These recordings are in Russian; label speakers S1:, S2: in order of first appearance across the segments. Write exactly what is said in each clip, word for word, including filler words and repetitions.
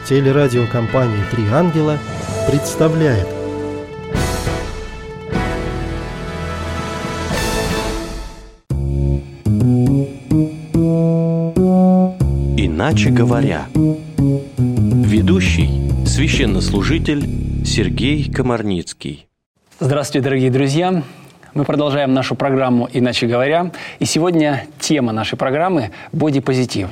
S1: Телерадиокомпания «Три ангела» представляет.
S2: Иначе говоря. Ведущий – священнослужитель Сергей Комарницкий.
S3: Здравствуйте, дорогие друзья! Мы продолжаем нашу программу «Иначе говоря». И сегодня тема нашей программы – бодипозитив.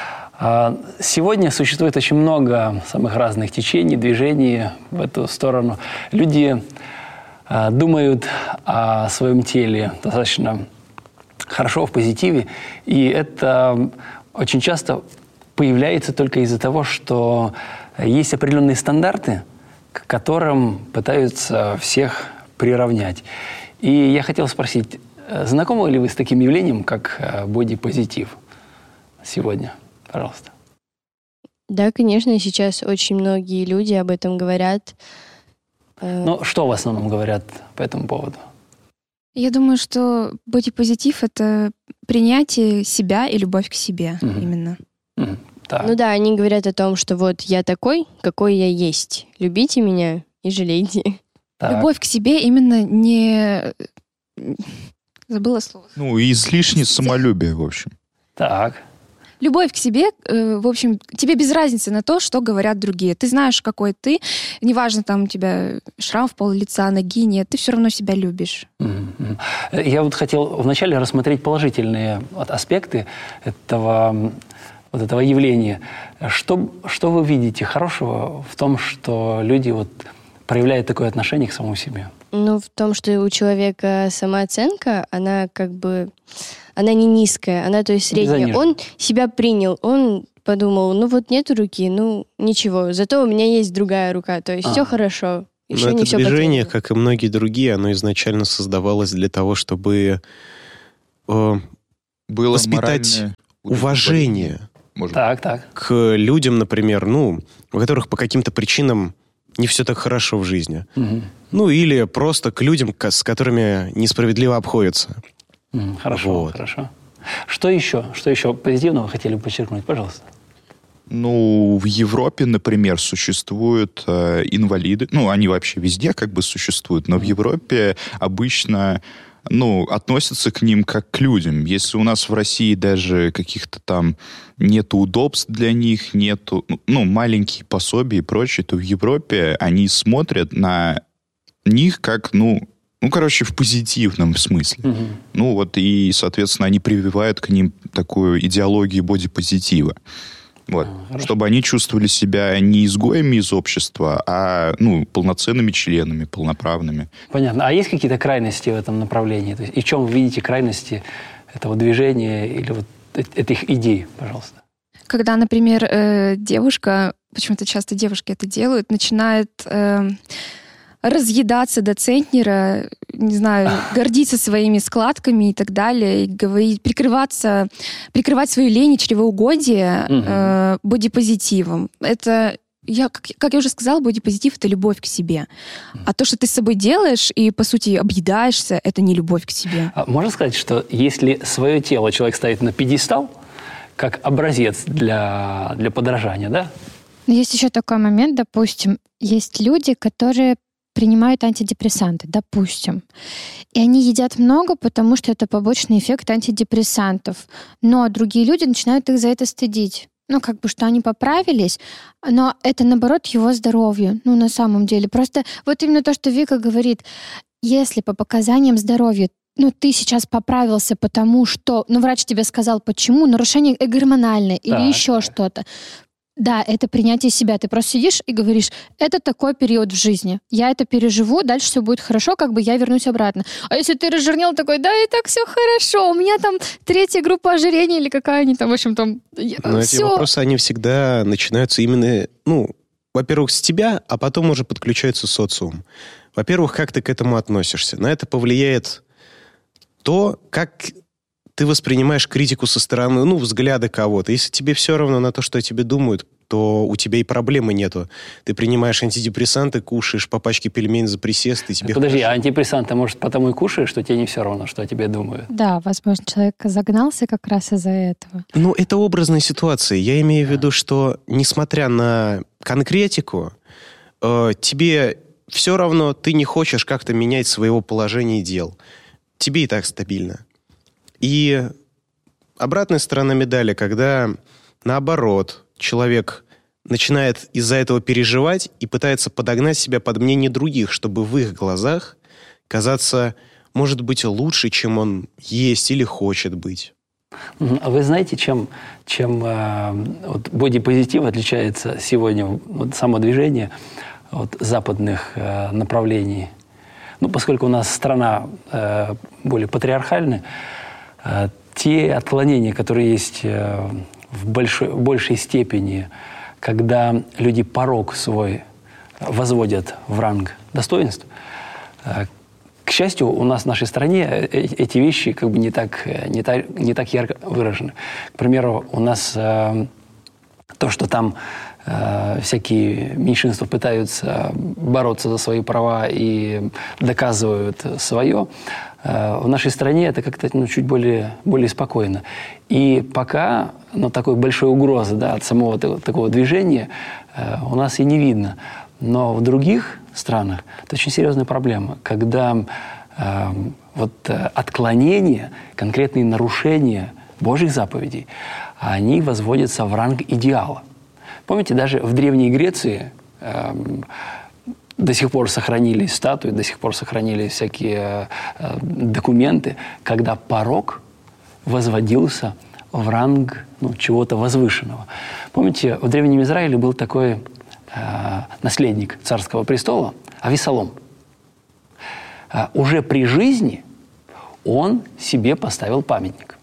S3: Сегодня существует очень много самых разных течений, движений в эту сторону. Люди думают о своем теле достаточно хорошо, в позитиве. И это очень часто появляется только из-за того, что есть определенные стандарты, к которым пытаются всех приравнять. И я хотел спросить, знакомы ли вы с таким явлением, как бодипозитив сегодня? Пожалуйста.
S4: Да, конечно, сейчас очень многие люди об этом говорят.
S3: Ну, что в основном говорят по этому поводу?
S5: Я думаю, что бодипозитив — это принятие себя и любовь к себе mm-hmm. именно.
S3: Mm-hmm. Так.
S4: Ну да, они говорят о том, что вот я такой, какой я есть. Любите меня и жалейте.
S3: Так.
S5: Любовь к себе именно не... Забыла слово.
S6: Ну, излишнее самолюбие, в общем.
S3: Так.
S5: Любовь к себе, э, в общем, тебе без разницы на то, что говорят другие. Ты знаешь, какой ты. Неважно, там у тебя шрам в пол лица, ноги нет. Ты все равно себя любишь.
S3: Mm-hmm. Я вот хотел вначале рассмотреть положительные вот аспекты этого, вот этого явления. Что, что вы видите хорошего в том, что люди вот проявляют такое отношение к самому себе?
S4: Ну, в том, что у человека самооценка, она как бы... Она не низкая, она, то есть, средняя.
S3: Занижена.
S4: Он себя принял, он подумал, ну вот нету руки, ну ничего, зато у меня есть другая рука, то есть а. все хорошо. Еще
S7: Но
S4: не
S7: это
S4: все
S7: движение,
S4: потеряно.
S7: как и многие другие, оно изначально создавалось для того, чтобы э,
S6: было
S7: воспитать уважение
S3: так, так.
S7: к людям, например, ну, у которых по каким-то причинам не все так хорошо в жизни.
S3: Угу.
S7: Ну, или просто к людям, с которыми несправедливо обходятся.
S3: Mm, хорошо,
S7: вот.
S3: хорошо. Что еще? Что еще позитивного вы хотели бы подчеркнуть? Пожалуйста.
S6: Ну, в Европе, например, существуют э, инвалиды. Ну, они вообще везде как бы существуют, но mm. в Европе обычно, ну, относятся к ним как к людям. Если у нас в России даже каких-то там нету удобств для них, нету, ну, маленькие пособия и прочее, то в Европе они смотрят на них как, ну, Ну, короче, в позитивном смысле.
S3: Угу.
S6: Ну, вот, и, соответственно, они прививают к ним такую идеологию бодипозитива. Вот.
S3: А,
S6: чтобы они чувствовали себя не изгоями из общества, а, ну, полноценными членами, полноправными.
S3: Понятно. А есть какие-то крайности в этом направлении? То есть, и в чем вы видите крайности этого движения или вот этих идей, пожалуйста?
S5: Когда, например, э, девушка, почему-то часто девушки это делают, начинает... Э, разъедаться до центнера, не знаю, гордиться своими складками и так далее, и говорить, прикрываться, прикрывать свою лень и чревоугодие
S3: угу.
S5: э, бодипозитивом. Это, я, как, как я уже сказала, бодипозитив — это любовь к себе. А то, что ты с собой делаешь и, по сути, объедаешься, это не любовь к себе.
S3: А можно сказать, что если свое тело человек ставит на пьедестал, как образец для, для подражания, да?
S8: Но есть еще такой момент, допустим, есть люди, которые принимают антидепрессанты, допустим. И они едят много, потому что это побочный эффект антидепрессантов. Но другие люди начинают их за это стыдить. Ну, как бы, что они поправились, но это, наоборот, его здоровью. Ну, на самом деле. Просто вот именно то, что Вика говорит, если по показаниям здоровья, ну, ты сейчас поправился, потому что, ну, врач тебе сказал, почему, нарушение гормональное или
S3: так,
S8: еще
S3: так.
S8: что-то. Да, это принятие себя. Ты просто сидишь и говоришь, это такой период в жизни. Я это переживу, дальше все будет хорошо, как бы я вернусь обратно. А если ты разжирнел такой, да, и так все хорошо, у меня там третья группа ожирения или какая они там, в общем, там...
S7: Но
S8: все.
S7: эти вопросы, они всегда начинаются именно, ну, во-первых, с тебя, а потом уже подключается социум. Во-первых, как ты к этому относишься. На это повлияет то, как... ты воспринимаешь критику со стороны, ну, взгляда кого-то. Если тебе все равно на то, что о тебе думают, то у тебя и проблемы нету. Ты принимаешь антидепрессанты, кушаешь по пачке пельменей за присест, и тебе
S3: Подожди,
S7: хорошо.
S3: а антидепрессанты, может, потому и кушаешь, что тебе не все равно, что о тебе думают?
S8: Да, возможно, человек загнался как раз из-за этого.
S7: Ну, это образная ситуация. Я имею в виду, что, несмотря на конкретику, э, тебе все равно, ты не хочешь как-то менять своего положения дел. Тебе и так стабильно. И обратная сторона медали, когда, наоборот, человек начинает из-за этого переживать и пытается подогнать себя под мнение других, чтобы в их глазах казаться, может быть, лучше, чем он есть или хочет быть.
S3: А вы знаете, чем, чем э, вот бодипозитив отличается сегодня, вот само движение от западных э, направлений? Ну, поскольку у нас страна э, более патриархальная, э, те отклонения, которые есть э, в, большой, в большей степени, когда люди порог свой возводят в ранг достоинств, э, к счастью, у нас в нашей стране эти вещи как бы не так, не так, не так ярко выражены. К примеру, у нас э, то, что там э, всякие меньшинства пытаются бороться за свои права и доказывают свое, э, в нашей стране это как-то ну, чуть более, более спокойно. И пока ну, такой большой угрозы да, от самого такого, такого движения э, у нас и не видно. Но в других странах это очень серьезная проблема, когда э, вот, э, отклонения, конкретные нарушения Божьих заповедей, они возводятся в ранг идеала. Помните, даже в Древней Греции э, до сих пор сохранились статуи, до сих пор сохранились всякие э, документы, когда порок возводился в ранг ну, чего-то возвышенного. Помните, в Древнем Израиле был такой наследник царского престола, Авессалом. Уже при жизни он себе поставил памятник.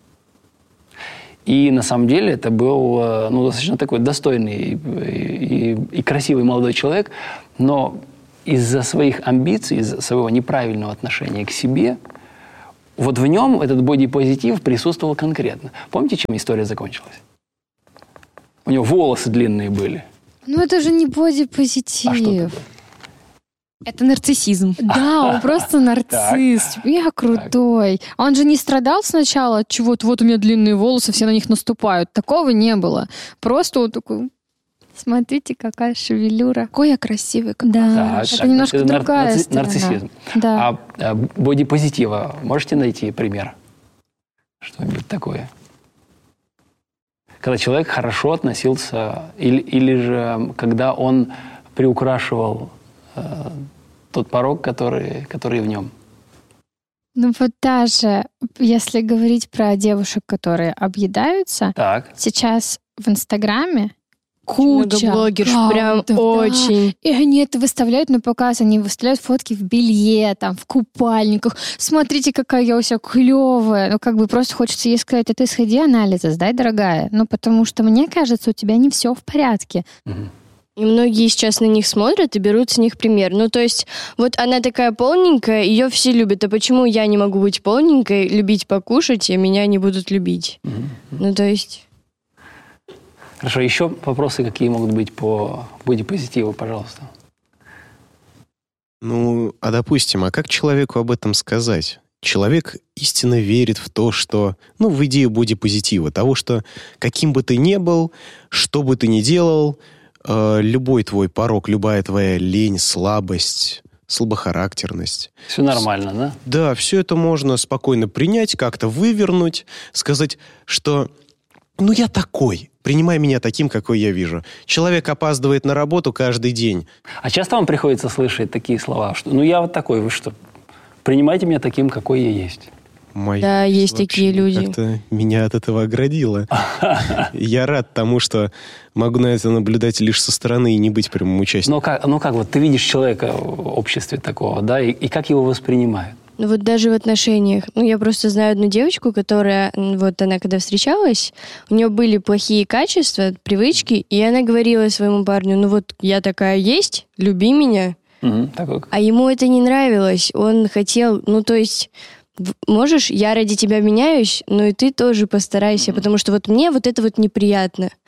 S3: И на самом деле это был ну, достаточно такой достойный и, и, и красивый молодой человек, но из-за своих амбиций, из-за своего неправильного отношения к себе, вот в нем этот бодипозитив присутствовал конкретно. Помните, чем история закончилась? У него волосы длинные были.
S8: Ну, это же не бодипозитив.
S3: А что это?
S5: Это нарциссизм.
S8: Да, он просто нарцисс. Типа, я крутой. Он же не страдал сначала от чего-то, вот у меня длинные волосы, все на них наступают. Такого не было. Просто он такой, смотрите, какая шевелюра.
S5: Какой я красивый. Какой
S8: Да,
S3: Так,
S8: это
S3: так,
S8: немножко
S3: нар-
S8: другая
S3: нарци-
S8: сторона.
S3: нарциссизм.
S8: Да.
S3: А, а бодипозитива можете найти пример? Что-нибудь такое? Когда человек хорошо относился, или, или же когда он приукрашивал э, тот порог, который, который в нем.
S8: Ну вот даже, если говорить про девушек, которые объедаются,
S3: Так.
S8: сейчас в Инстаграме
S4: Много
S8: куча
S4: блогерш, прям
S8: аккаунтов, да.
S4: очень.
S8: И они это выставляют на показ, они выставляют фотки в белье, там, в купальниках. Смотрите, какая я у себя клевая. Ну, как бы просто хочется ей сказать, а ты сходи анализы, сдай, дорогая. Ну, потому что, мне кажется, у тебя не все в порядке.
S3: Мгм.
S4: И многие сейчас на них смотрят и берут с них пример. Ну, то есть, вот она такая полненькая, ее все любят. А почему я не могу быть полненькой, любить покушать, а меня не будут любить?
S3: Мгм.
S4: Ну, то есть...
S3: Хорошо, еще вопросы какие могут быть по бодипозитиву, пожалуйста.
S7: Ну, а допустим, а как человеку об этом сказать? Человек истинно верит в то, что, ну, в идею бодипозитива, того, что каким бы ты ни был, что бы ты ни делал, э, любой твой порок, любая твоя лень, слабость, слабохарактерность.
S3: Все нормально, да?
S7: Да, все это можно спокойно принять, как-то вывернуть, сказать, что, ну, я такой, принимай меня таким, какой я вижу. Человек опаздывает на работу каждый день.
S3: А часто вам приходится слышать такие слова, что ну я вот такой, вы что, принимайте меня таким, какой я есть?
S7: Моя
S4: Да,
S7: жизнь
S4: есть
S7: вообще
S4: такие люди.
S7: Как-то меня от этого оградило. Я рад тому, что могу на это наблюдать лишь со стороны и не быть прямым участником.
S3: Ну как, ну как вот ты видишь человека в обществе такого, да, и, и как его воспринимают?
S4: Ну вот даже в отношениях. Ну я просто знаю одну девочку, которая, м, вот она когда встречалась, у нее были плохие качества, привычки, и она говорила своему парню, ну вот я такая есть, люби меня.
S3: Мгм, такой.
S4: А ему это не нравилось. Он хотел, ну то есть, в- можешь, я ради тебя меняюсь, но и ты тоже постарайся, потому что вот мне вот это вот неприятно.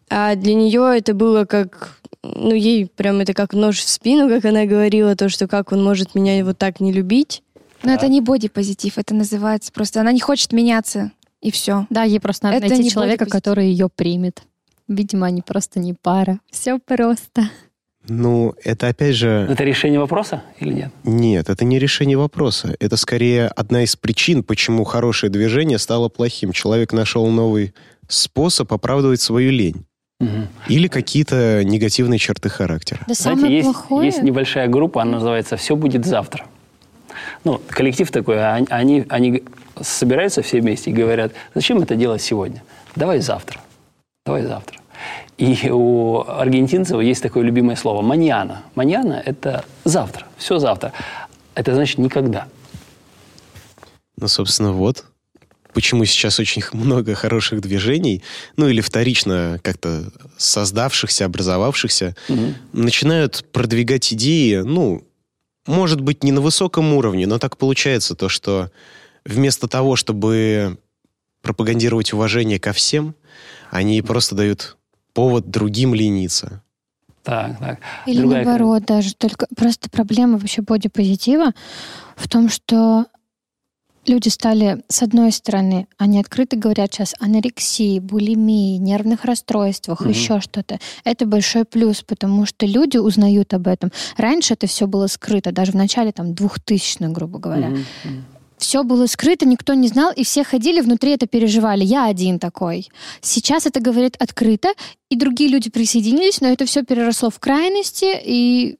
S4: А для нее это было как... Ну, ей прям это как нож в спину, как она говорила, то, что как он может меня вот так не любить.
S5: Но это не бодипозитив, это называется просто... Она не хочет меняться, и все.
S8: Да, ей просто надо
S5: Это
S8: найти
S5: не
S8: человека,
S5: бодипозитив.
S8: который ее примет. Видимо, они просто не пара. Все просто.
S7: Ну, это опять же...
S3: Это решение вопроса или нет?
S7: Нет, это не решение вопроса. Это скорее одна из причин, почему хорошее движение стало плохим. Человек нашел новый способ оправдывать свою лень.
S3: Угу.
S7: Или какие-то негативные черты характера.
S8: Да
S3: Знаете,
S8: самое
S3: есть,
S8: плохое...
S3: есть небольшая группа, она называется «Все будет завтра». Ну, коллектив такой, а они, они собираются все вместе и говорят, зачем это делать сегодня? Давай завтра. Давай завтра. И у аргентинцев есть такое любимое слово «маньяна». «Маньяна» — это завтра, все завтра. Это значит никогда.
S7: Ну, собственно, вот. Почему сейчас очень много хороших движений, ну или вторично как-то создавшихся, образовавшихся,
S3: Угу.
S7: начинают продвигать идеи, ну, может быть, не на высоком уровне, но так получается то, что вместо того, чтобы пропагандировать уважение ко всем, они просто дают повод другим лениться.
S3: Так, так.
S8: Или
S3: Другая
S8: наоборот даже. Только просто проблема вообще бодипозитива в том, что люди стали, с одной стороны, они открыто говорят сейчас о анорексии, булимии, нервных расстройствах,
S3: Мгм.
S8: еще что-то. Это большой плюс, потому что люди узнают об этом. Раньше это все было скрыто, даже в начале там двухтысячных, грубо говоря.
S3: Мгм, мгм.
S8: Все было скрыто, никто не знал, и все ходили внутри это переживали. Я один такой. Сейчас это говорят открыто, и другие люди присоединились, но это все переросло в крайности, и...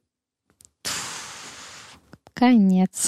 S8: Конец.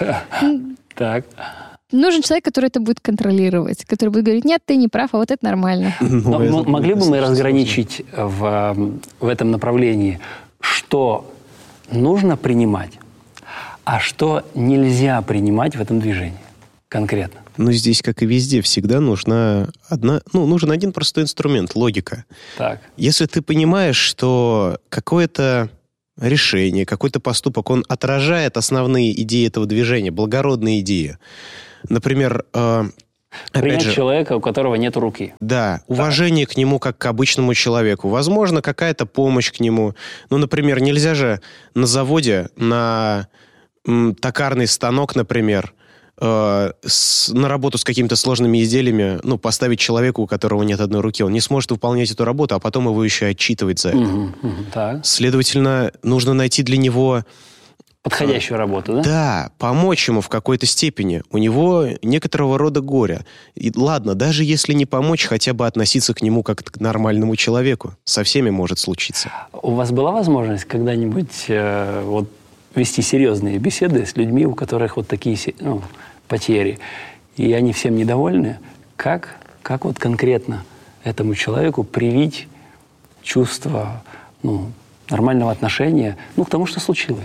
S3: Так.
S8: Нужен человек, который это будет контролировать, который будет говорить, нет, ты не прав, а вот это нормально.
S3: Но
S7: это
S3: м- могли бы мы
S7: достаточно
S3: разграничить в, м, в этом направлении, что нужно принимать, а что нельзя принимать в этом движении конкретно?
S7: Ну, здесь, как и везде, всегда нужна одна, ну, нужен один простой инструмент — логика.
S3: Так.
S7: Если ты понимаешь, что какое-то решение, какой-то поступок, он отражает основные идеи этого движения, благородные идеи. Например, э, опять
S3: Принять
S7: же,
S3: человека, у которого нет руки.
S7: да, уважение к нему как к обычному человеку. Возможно, какая-то помощь к нему. Ну, например, нельзя же на заводе на м, токарный станок, например, э, с- на работу с какими-то сложными изделиями, ну, поставить человека, у которого нет одной руки. Он не сможет выполнять эту работу, а потом его еще отчитывать за это.
S3: Мгм, мгм. Так.
S7: Следовательно, нужно найти для него...
S3: Подходящую работу, да?
S7: Да, помочь ему в какой-то степени. У него некоторого рода горе. И ладно, даже если не помочь, хотя бы относиться к нему как к нормальному человеку. Со всеми может случиться.
S3: У вас была возможность когда-нибудь э, вот, вести серьезные беседы с людьми, у которых вот такие се- ну, потери, и они всем недовольны? Как, как вот конкретно этому человеку привить чувство ну, нормального отношения ну, к тому, что случилось?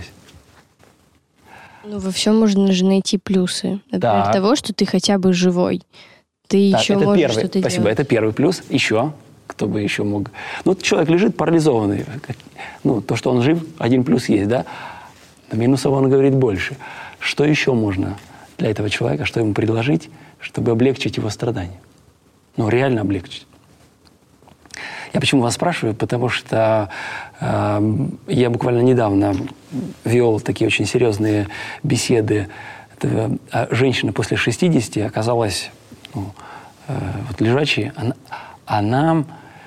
S4: Ну, во всем можно же найти плюсы. Например,
S3: Так.
S4: того, что ты хотя бы живой. Ты
S3: Так,
S4: еще
S3: это
S4: можешь
S3: первый,
S4: что-то
S3: спасибо,
S4: делать.
S3: это первый плюс. Еще, кто бы еще мог... Ну, вот человек лежит парализованный. Как- Ну, то, что он жив, один плюс есть, да? Но минусов он говорит больше. Что еще можно для этого человека, что ему предложить, чтобы облегчить его страдания? Ну, реально облегчить. Я почему вас спрашиваю? Потому что э, я буквально недавно вел такие очень серьезные беседы. Это, э, женщина после шестидесяти оказалась ну, э, вот лежачей. Она, она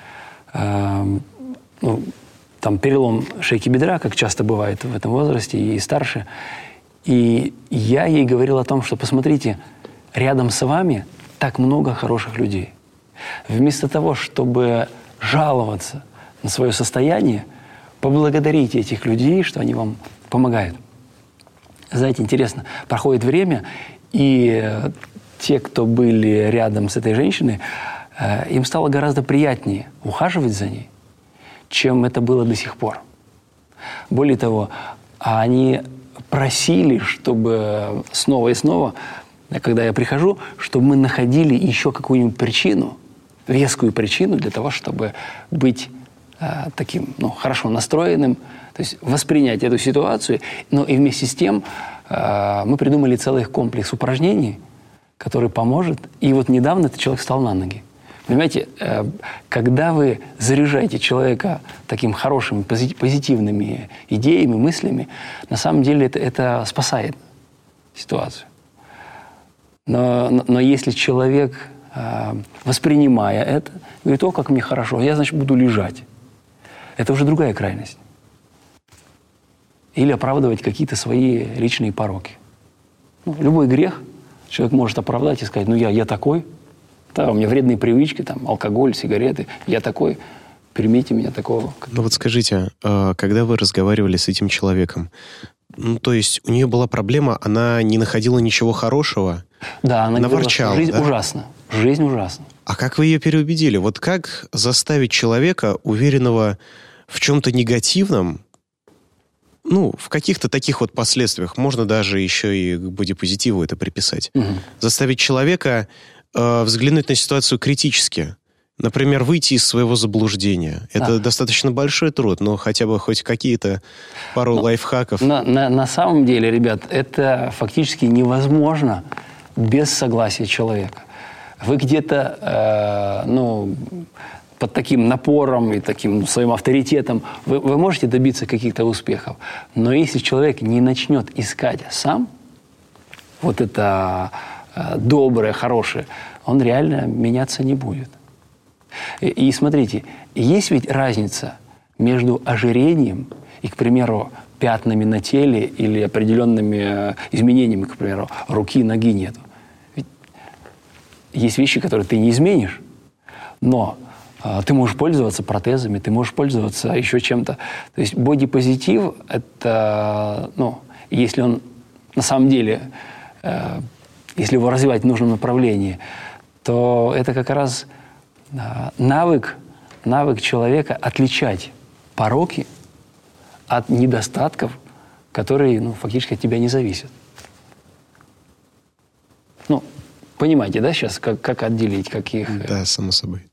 S3: э, ну, там перелом шейки бедра, как часто бывает в этом возрасте и старше. И я ей говорил о том, что посмотрите, рядом с вами так много хороших людей. Вместо того, чтобы жаловаться на свое состояние, поблагодарите этих людей, что они вам помогают. Знаете, интересно, проходит время, и те, кто были рядом с этой женщиной, им стало гораздо приятнее ухаживать за ней, чем это было до сих пор. Более того, они просили, чтобы снова и снова, когда я прихожу, чтобы мы находили еще какую-нибудь причину, вескую причину для того, чтобы быть э, таким, ну, хорошо настроенным, то есть воспринять эту ситуацию, но и вместе с тем э, мы придумали целый комплекс упражнений, который поможет. И вот недавно этот человек встал на ноги. Понимаете, э, когда вы заряжаете человека таким хорошими, пози- позитивными идеями, мыслями, на самом деле это, это спасает ситуацию. Но, но, но если человек, э, воспринимая это, говорит: о, как мне хорошо, я, значит, буду лежать. Это уже другая крайность. Или оправдывать какие-то свои личные пороки. Ну, любой грех человек может оправдать и сказать: ну, я, я такой, да, у меня вредные привычки, там, алкоголь, сигареты, я такой, примите меня такого.
S7: Ну вот скажите, когда вы разговаривали с этим человеком, ну, то есть у нее была проблема, она не находила ничего хорошего?
S3: Да, она
S7: наворчала,
S3: говорила, что жизнь
S7: да?
S3: ужасна, жизнь ужасна.
S7: А как вы ее переубедили? Вот как заставить человека, уверенного в чем-то негативном, ну, в каких-то таких вот последствиях, можно даже еще и к бодипозитиву это приписать,
S3: Угу.
S7: заставить человека э, взглянуть на ситуацию критически, например, выйти из своего заблуждения. Это
S3: Да.
S7: достаточно большой труд, но хотя бы хоть какие-то пару
S3: Ну,
S7: лайфхаков.
S3: На, на, на самом деле, ребят, это фактически невозможно без согласия человека. Вы где-то, э, ну, под таким напором и таким ну, своим авторитетом вы, вы можете добиться каких-то успехов. Но если человек не начнет искать сам вот это э, доброе, хорошее, он реально меняться не будет. И, и смотрите, есть ведь разница между ожирением и, к примеру, пятнами на теле или определенными изменениями, к примеру, руки, ноги нету. Ведь есть вещи, которые ты не изменишь, но э, ты можешь пользоваться протезами, ты можешь пользоваться еще чем-то. То есть бодипозитив – это, ну, если он на самом деле, э, если его развивать в нужном направлении, то это как раз э, навык, навык человека отличать пороки от недостатков, которые, ну, фактически от тебя не зависят. Ну, понимаете, да, сейчас, как, как отделить, как их...
S7: Да, само собой.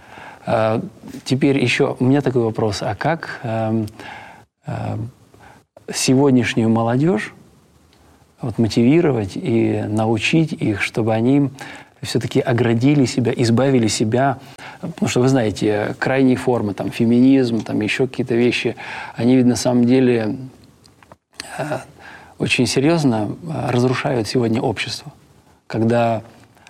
S3: А, теперь еще у меня такой вопрос. А как а, а, сегодняшнюю молодежь вот, мотивировать и научить их, чтобы они все-таки оградили себя, избавили себя, потому что, вы знаете, крайние формы, там, феминизм, там, еще какие-то вещи, они ведь на самом деле э, очень серьезно разрушают сегодня общество, когда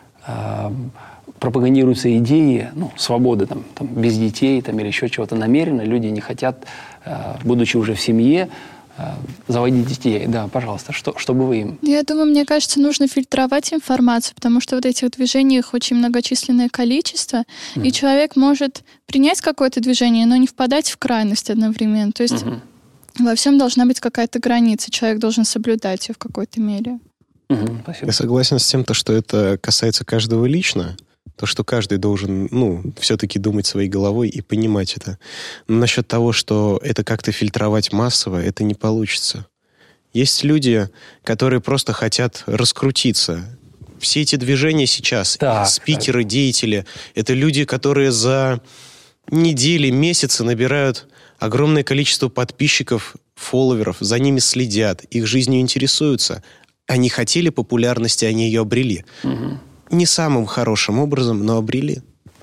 S3: э, пропагандируются идеи, ну, свободы, там, там, без детей, там, или еще чего-то намеренно, люди не хотят, э, будучи уже в семье, заводить детей. Да, пожалуйста, что, что бы вы им...
S9: Я думаю, мне кажется, нужно фильтровать информацию, потому что вот этих движений, их очень многочисленное количество, mm-hmm. и человек может принять какое-то движение, но не впадать в крайность одновременно. То есть mm-hmm. во всем должна быть какая-то граница, человек должен соблюдать ее в какой-то мере.
S3: Mm-hmm. Спасибо.
S7: Я согласен с тем, что это касается каждого лично. То, что каждый должен, ну, все-таки думать своей головой и понимать это. Но насчет того, что это как-то фильтровать массово, это не получится. Есть люди, которые просто хотят раскрутиться. Все эти движения сейчас,
S3: так,
S7: спикеры,
S3: так.
S7: деятели, это люди, которые за недели, месяцы набирают огромное количество подписчиков, фолловеров, за ними следят, их жизнью интересуются. Они хотели популярности, они ее обрели. Угу. Не самым хорошим образом, но обрели.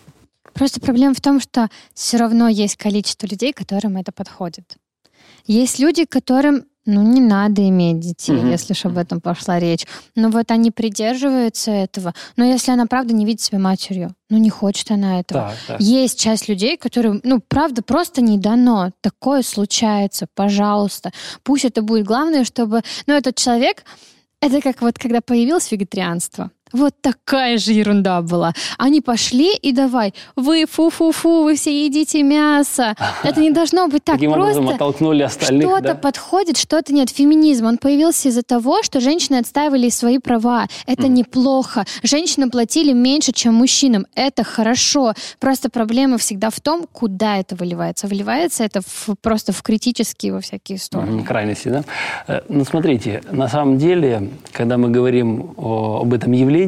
S8: Просто проблема в том, что все равно есть количество людей, которым это подходит. Есть люди, которым, ну, не надо иметь детей, mm-hmm. если уж об этом пошла речь. Но вот они придерживаются этого. Но если она, правда, не видит себя матерью, ну, не хочет она этого.
S3: Так, так.
S8: Есть часть людей, которым, ну, правда, просто не дано. Такое случается, пожалуйста. Пусть это будет главное, чтобы... Ну, этот человек... Это как вот когда появилось вегетарианство. Вот такая же ерунда была. Они пошли и давай, вы фу-фу-фу, вы все едите мясо. Это не должно быть так.
S3: Таким
S8: просто.
S3: Образом оттолкнули остальных,
S8: что-то
S3: да?
S8: подходит, что-то нет. Феминизм, он появился из-за того, что женщины отстаивали свои права. Это mm. неплохо. Женщины платили меньше, чем мужчинам. Это хорошо. Просто проблема всегда в том, куда это выливается. Выливается это в, просто в критические во всякие стороны.
S3: Mm, крайности, да? Ну, смотрите, на самом деле, когда мы говорим о, об этом явлении,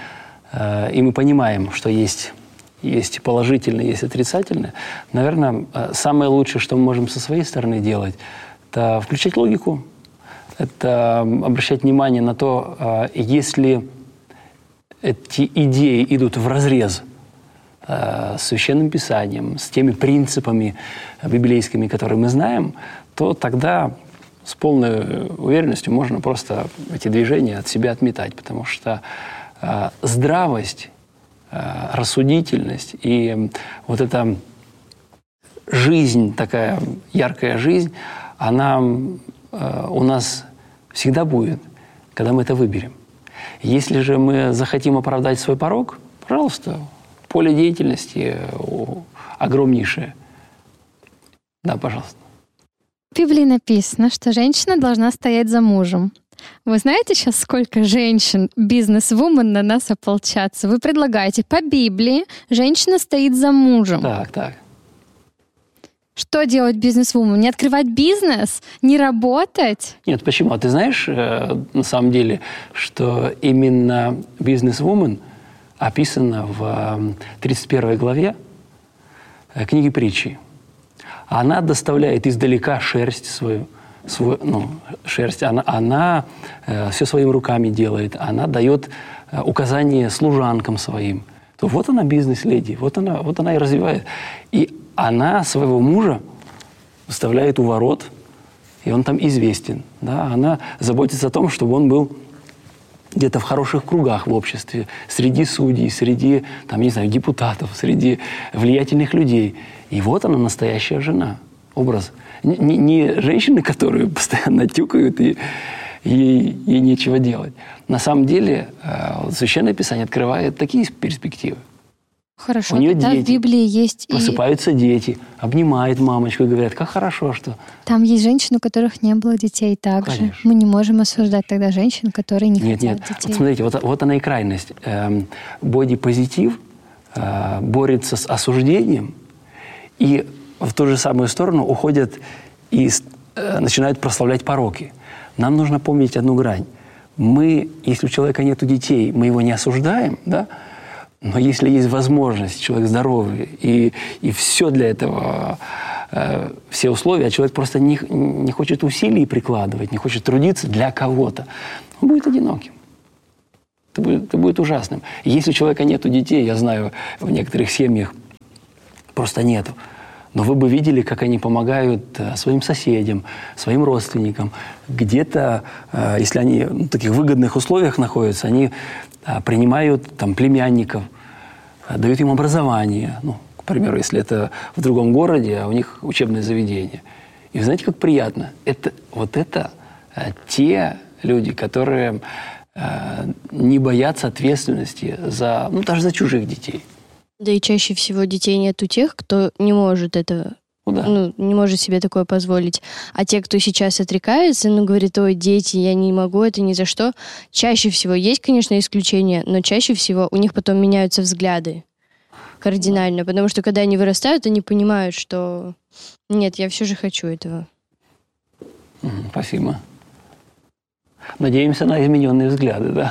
S3: и мы понимаем, что есть, есть положительное, есть отрицательное, наверное, самое лучшее, что мы можем со своей стороны делать, это включать логику, это обращать внимание на то, если эти идеи идут вразрез э, с Священным Писанием, с теми принципами библейскими, которые мы знаем, то тогда с полной уверенностью можно просто эти движения от себя отметать, потому что э, здравость, э, рассудительность и вот эта жизнь, такая яркая жизнь, она э, у нас всегда будет, когда мы это выберем. Если же мы захотим оправдать свой порок, пожалуйста, поле деятельности огромнейшее. Да, пожалуйста.
S8: В Библии написано, что женщина должна стоять за мужем. Вы знаете сейчас, сколько женщин, бизнес-вумен на нас ополчатся? Вы предлагаете, по Библии женщина стоит за мужем.
S3: Так, так.
S8: Что делать бизнес-вумен? Не открывать бизнес? Не работать?
S3: Нет, почему? А ты знаешь, э, на самом деле, что именно бизнес-вумен описано в тридцать первой главе э, книги Притчи. Она доставляет издалека шерсть свою, свою ну, шерсть, она, она э, все своими руками делает, она дает э, указания служанкам своим. То вот она бизнес-леди, вот она, вот она и развивает. И она своего мужа выставляет у ворот, и он там известен. Да? Она заботится о том, чтобы он был где-то в хороших кругах в обществе, среди судей, среди, там, не знаю, депутатов, среди влиятельных людей. И вот она, настоящая жена. Образ. Не, не женщины, которые постоянно тюкают, и ей, ей нечего делать. На самом деле, э, Священное Писание открывает такие перспективы.
S8: Хорошо,
S3: у нее
S8: тогда
S3: дети,
S8: в Библии есть
S3: просыпаются
S8: и...
S3: дети, обнимает мамочку и говорят, как хорошо, что...
S8: Там есть женщины, у которых не было детей также.
S3: Конечно.
S8: Мы не можем осуждать тогда женщин, которые не
S3: нет,
S8: хотят
S3: нет.
S8: детей.
S3: Вот смотрите, вот, вот она и крайность. Эм, бодипозитив э, борется с осуждением, и в ту же самую сторону уходят и э, начинают прославлять пороки. Нам нужно помнить одну грань. Мы, если у человека нет детей, мы его не осуждаем, да? Но если есть возможность, человек здоровый, и, и все для этого, э, все условия, а человек просто не, не хочет усилий прикладывать, не хочет трудиться для кого-то, он будет одиноким. Это будет, это будет ужасным. И если у человека нет детей, я знаю, в некоторых семьях просто нету, но вы бы видели, как они помогают э, своим соседям, своим родственникам. Где-то, э, если они в таких выгодных условиях находятся, они э, принимают там племянников, э, дают им образование. Ну, к примеру, если это в другом городе, а у них учебное заведение. И вы знаете, как приятно? Это, вот это э, те люди, которые э, не боятся ответственности за, ну, даже за чужих детей.
S4: Да и чаще всего детей нет у тех, кто не может это,
S3: ну, да.
S4: ну, не может себе такое позволить. А те, кто сейчас отрекается, ну, говорит, ой, дети, я не могу, это ни за что. Чаще всего, есть, конечно, исключения, но чаще всего у них потом меняются взгляды кардинально, потому что когда они вырастают, они понимают, что нет, я все же хочу этого.
S3: Спасибо. Надеемся на измененные взгляды, да?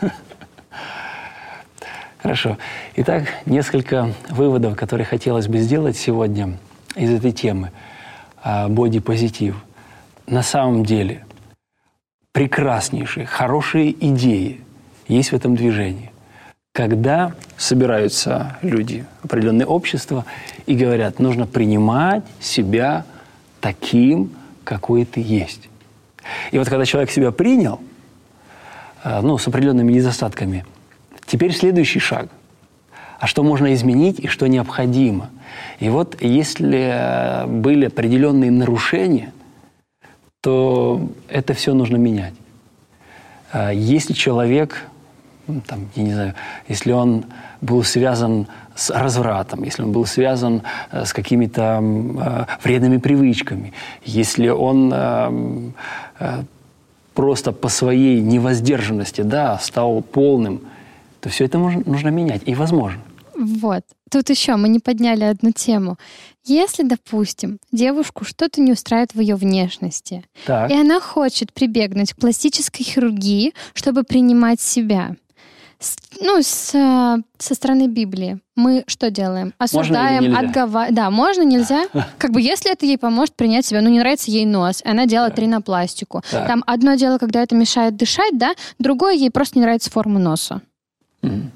S3: Хорошо. Итак, несколько выводов, которые хотелось бы сделать сегодня из этой темы. Бодипозитив. На самом деле прекраснейшие, хорошие идеи есть в этом движении. Когда собираются люди, определенные общества, и говорят, нужно принимать себя таким, какой ты есть. И вот когда человек себя принял, ну, с определенными недостатками, теперь следующий шаг. А что можно изменить и что необходимо? И вот если были определенные нарушения, то это все нужно менять. Если человек, там, я не знаю, если он был связан с развратом, если он был связан с какими-то вредными привычками, если он просто по своей невоздержанности, да, стал полным, то все это можно, нужно менять. И возможно.
S8: Вот. Тут еще мы не подняли одну тему. Если, допустим, девушку что-то не устраивает в ее внешности,
S3: так.
S8: и она хочет прибегнуть к пластической хирургии, чтобы принимать себя, с, ну, с, со стороны Библии, мы что делаем? Осуждаем, отговариваем. Да, можно, нельзя. Как бы если это ей поможет принять себя, ну, не нравится ей нос, она делает ринопластику. Там одно дело, когда это мешает дышать, да, другое, ей просто не нравится форма носа.
S3: Mm-hmm.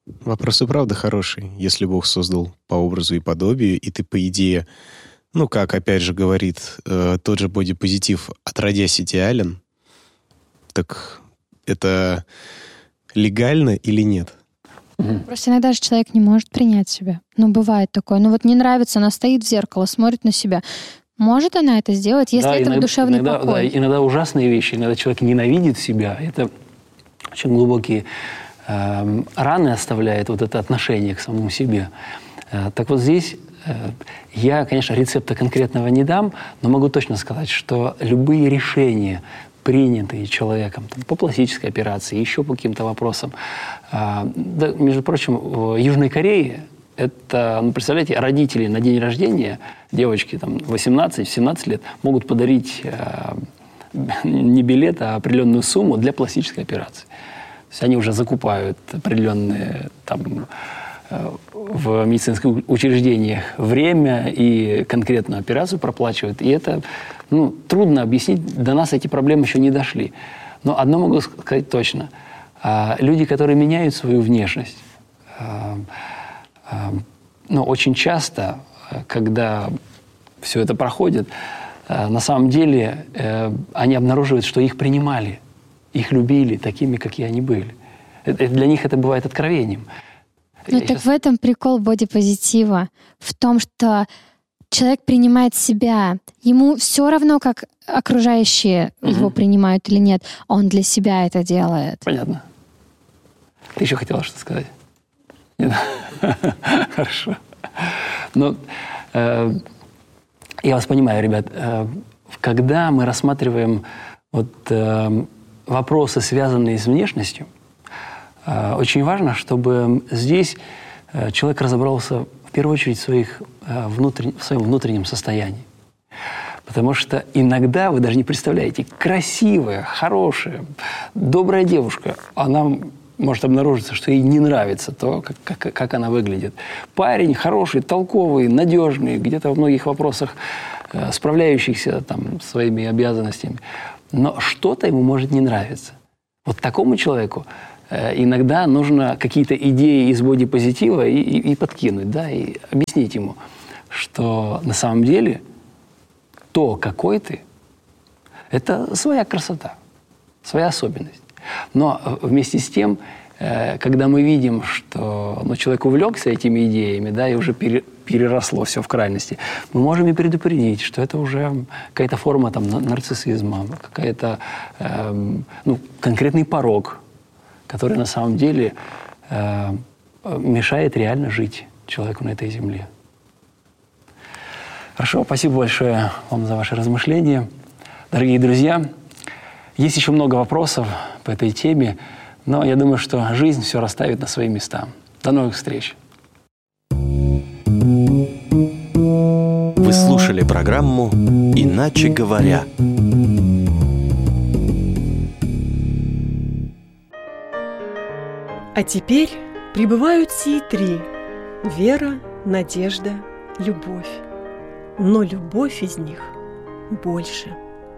S7: Вопрос и правда хороший. Если Бог создал по образу и подобию, и ты, по идее, ну, как опять же говорит э, тот же бодипозитив, отродясь идеален, так это легально или нет?
S8: Просто иногда же человек не может принять себя. Ну, бывает такое. Ну, вот не нравится, она стоит в зеркало, смотрит на себя. Может она это сделать, если
S3: да,
S8: это
S3: иногда,
S8: душевный
S3: иногда,
S8: покой?
S3: Да, иногда ужасные вещи. Иногда человек ненавидит себя. Это очень глубокие э, раны оставляет вот это отношение к самому себе. Э, так вот здесь э, я, конечно, рецепта конкретного не дам, но могу точно сказать, что любые решения, принятые человеком там, по пластической операции, еще по каким-то вопросам. А, да, между прочим, в Южной Корее это, ну, представляете, родители на день рождения, девочки там восемнадцать-семнадцать лет, могут подарить а, не билет, а определенную сумму для пластической операции. То есть они уже закупают определенные там в медицинских учреждениях время и конкретную операцию проплачивают. И это, ну, трудно объяснить, до нас эти проблемы еще не дошли. Но одно могу сказать точно. Люди, которые меняют свою внешность, ну, очень часто, когда все это проходит, на самом деле они обнаруживают, что их принимали, их любили такими, какие они были. Для них это бывает откровением.
S8: Ну так сейчас... в этом прикол бодипозитива. В том, что человек принимает себя. Ему все равно, как окружающие угу. его принимают или нет. Он для себя это делает.
S3: Понятно. Ты еще хотела что-то сказать? Нет? Хорошо. Ну, э, я вас понимаю, ребят. Э, когда мы рассматриваем вот, э, вопросы, связанные с внешностью, очень важно, чтобы здесь человек разобрался в первую очередь в, своих, внутрен... в своем внутреннем состоянии. Потому что иногда, вы даже не представляете, красивая, хорошая, добрая девушка, она может обнаружиться, что ей не нравится то, как, как, как она выглядит. Парень хороший, толковый, надежный, где-то во многих вопросах справляющийся там, своими обязанностями. Но что-то ему может не нравиться. Вот такому человеку иногда нужно какие-то идеи из бодипозитива и, и, и подкинуть, да, и объяснить ему, что на самом деле то, какой ты, это своя красота, своя особенность. Но вместе с тем, когда мы видим, что ну, человек увлекся этими идеями, да, и уже пере, переросло все в крайности, мы можем и предупредить, что это уже какая-то форма там, нарциссизма, какая-то э, ну, конкретный порок, который на самом деле э, мешает реально жить человеку на этой земле. Хорошо, спасибо большое вам за ваши размышления. Дорогие друзья, есть еще много вопросов по этой теме, но я думаю, что жизнь все расставит на свои места. До новых встреч.
S2: Вы слушали программу «Иначе говоря».
S10: А теперь прибывают сии три – вера, надежда, любовь. Но любовь из них больше.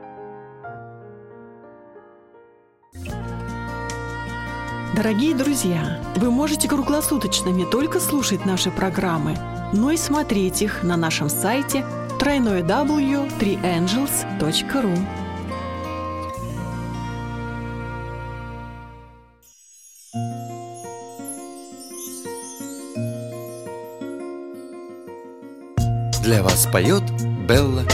S10: Дорогие друзья, вы можете круглосуточно не только слушать наши программы, но и смотреть их на нашем сайте дабл ю дабл ю дабл ю точка три энджелс точка ру.
S11: Для вас поет Белла